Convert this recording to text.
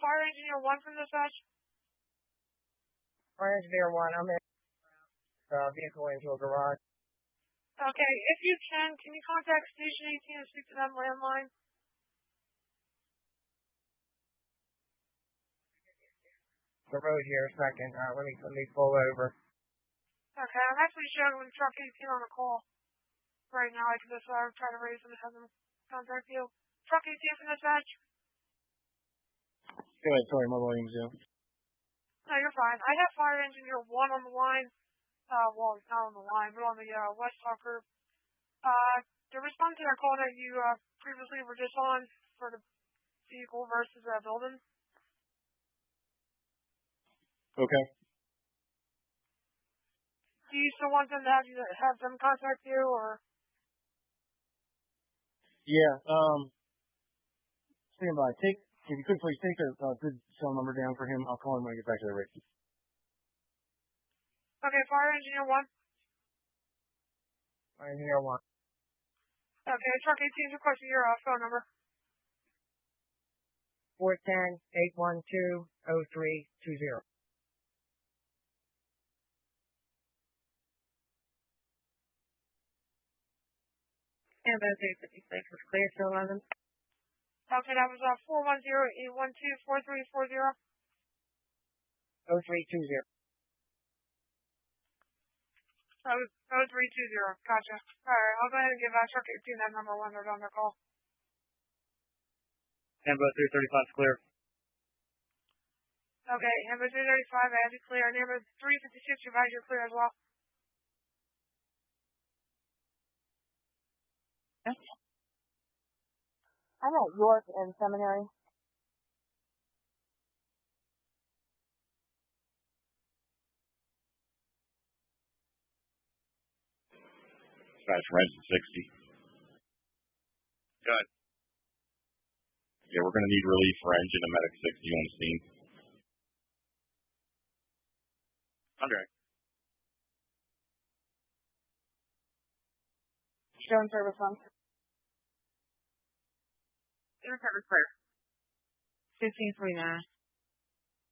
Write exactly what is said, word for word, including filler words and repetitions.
Fire Engineer one from dispatch. Fire Engineer one, I'm in uh, vehicle into a garage. Okay, if you can, can you contact Station eighteen and speak to them landline? The road here a second. Uh, let me let me pull over. Okay, I'm actually showing truck eighteen on the call right now. I can just uh, try to raise them and have them contact you. Truck eighteen from dispatch. Go ahead, sorry, my volume's down. No, you're fine. I have Fire Engineer one on the line. Uh, well, not on the line, but on the uh, West Tucker. Uh, to respond to that call that you uh, previously were just on for the vehicle versus uh, building. Okay. Do you still want them to have you have them contact you, or? Yeah. Um. Stand by. Take if you could please take a, a good cell number down for him. I'll call him when I get back to the rig. Okay, Fire Engineer one. Fire Engineer one. Okay, truck eighteen is requesting your uh, phone number. Four ten eight one two oh three two zero. And that's eight fifty-six was clear to eleven. Okay, that was uh four one zero eight one two four three four zero. Oh three two zero. Oh, oh three two zero. Gotcha. All right, I'll go ahead and give uh, truck eighteen that number when they're on their call. Hambo three thirty-five is clear. Okay, Hambo three thirty-five, I have you clear. And Hambo three fifty-six, you advise you're clear as well. Yes. I'm at York and Seminary. Dispatch for engine sixty. Good. Yeah, we're going to need relief for engine and medic sixty on the scene. Okay. Showing service one. Air cover clear. fifteen three nine.